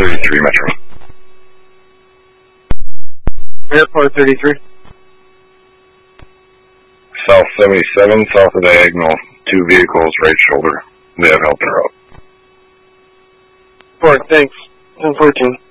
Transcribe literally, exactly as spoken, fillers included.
thirty-three Metro. Airport thirty-three. South seventy-seven, south of Diagonal. Two vehicles, right shoulder. They have help their out. Report, thanks. ten fourteen.